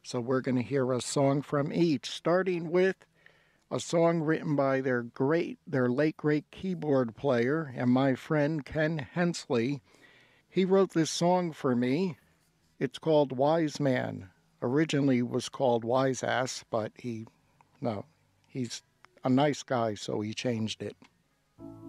So we're going to hear a song from each, starting with a song written by their late great keyboard player and my friend Ken Hensley. He wrote this song for me. It's called Wise Man. Originally was called Wise Ass, but no, he's a nice guy, so he changed it.